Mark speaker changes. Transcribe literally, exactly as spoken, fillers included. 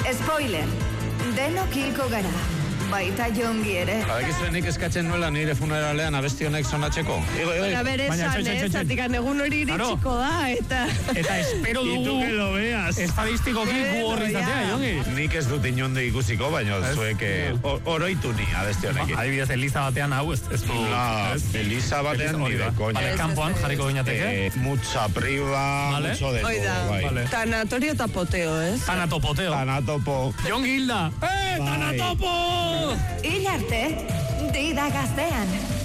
Speaker 1: Spoiler, denok hilko gara. Baita jongi ere.
Speaker 2: Badakizuenik eskatzen nuela nire funeralean abesti honek sonatzeko. Igo, igo.
Speaker 3: Baina bere esan, ez, zatikan egun hori iritsiko da, eta...
Speaker 4: Eta espero dugu...
Speaker 2: Itu que lo veas.
Speaker 4: Estadistikoki gu horri izatea, jongi.
Speaker 2: Nik ez dut inonde ikusiko, baina zuek oroitu ni abesti honekin.
Speaker 4: Adibidez, Eliza batean hau, ez du...
Speaker 2: Eliza batean ni de coña.
Speaker 4: Vale, kanpoan jarriko gineateke.
Speaker 2: Mucha priva, mucho de todo.
Speaker 3: Tanatorio eta poteo, ez?
Speaker 4: Tanatopoteo.
Speaker 2: Tanatopo.
Speaker 4: Jongi Hilda! Eh, Tanatopo!
Speaker 1: Hil arte, dida gaztean.